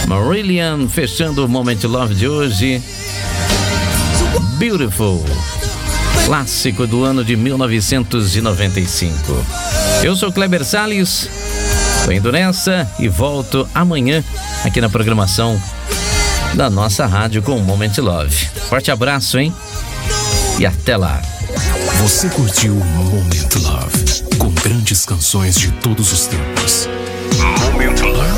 Marillion fechando o Moment Love de hoje. Beautiful, clássico do ano de 1995. Eu sou Kleber Salles, tô indo nessa e volto amanhã aqui na programação da nossa rádio com o Moment Love. Forte abraço, hein? E até lá. Você curtiu Moment Love, com grandes canções de todos os tempos. Moment Love.